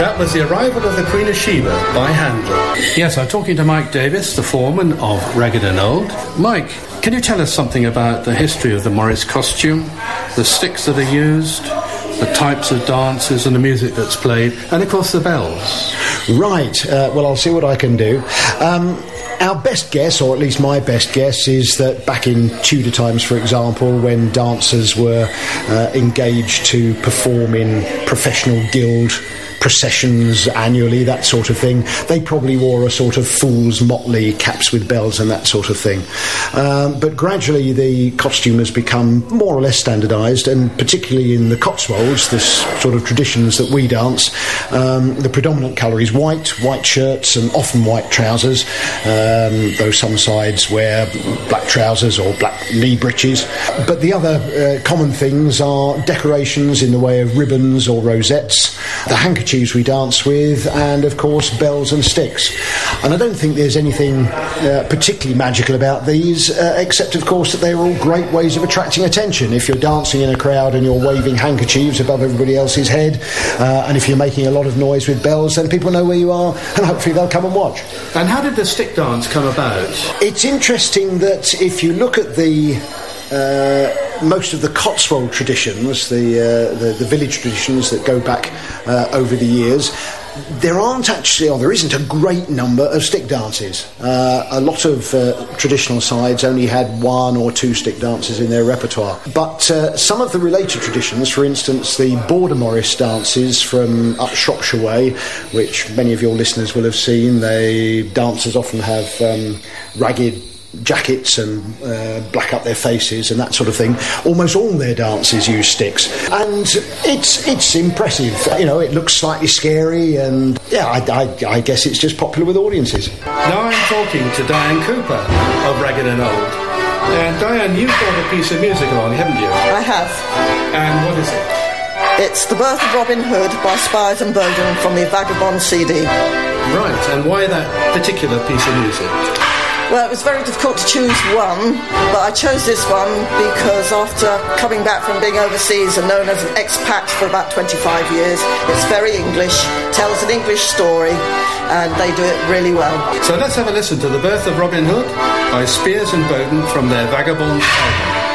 That was The Arrival of the Queen of Sheba by Handel. Yes, I'm talking to Mike Davis, the foreman of Ragged and Old. Mike, can you tell us something about the history of the Morris costume, the sticks that are used, the types of dances and the music that's played, and of course the bells? Right, well, I'll see what I can do. Our best guess, or at least my best guess, is that back in Tudor times, for example, when dancers were engaged to perform in professional guild processions annually, that sort of thing, they probably wore a sort of fool's motley, caps with bells and that sort of thing. But gradually the costume has become more or less standardised, and particularly in the Cotswolds, this sort of traditions that we dance, the predominant colour is white shirts and often white trousers, though some sides wear black trousers or black knee breeches. But the other common things are decorations in the way of ribbons or rosettes, the handkerchiefs we dance with, and of course bells and sticks. And I don't think there's anything particularly magical about these, except of course that they're all great ways of attracting attention. If you're dancing in a crowd and you're waving handkerchiefs above everybody else's head, and if you're making a lot of noise with bells, then people know where you are and hopefully they'll come and watch. And how did the stick dance come about? It's interesting that if you look at the most of the Cotswold traditions, the village traditions that go back over the years, there isn't a great number of stick dances. A lot of traditional sides only had 1 or 2 stick dances in their repertoire. But some of the related traditions, for instance, the Border Morris dances from up Shropshire way, which many of your listeners will have seen, dancers often have ragged jackets and black up their faces and that sort of thing. Almost all their dances use sticks, and it's impressive. You know, it looks slightly scary, and yeah, I guess it's just popular with audiences. Now I'm talking to Diane Cooper of Ragged and Old. And Diane, you've got a piece of music along, haven't you? I have. And what is it? It's The Birth of Robin Hood by Spiers and Bowden from the Vagabond CD. Right, and why that particular piece of music? Well, it was very difficult to choose one, but I chose this one because after coming back from being overseas and known as an expat for about 25 years, it's very English, tells an English story, and they do it really well. So let's have a listen to The Birth of Robin Hood by Spiers and Bowden from their Vagabond album.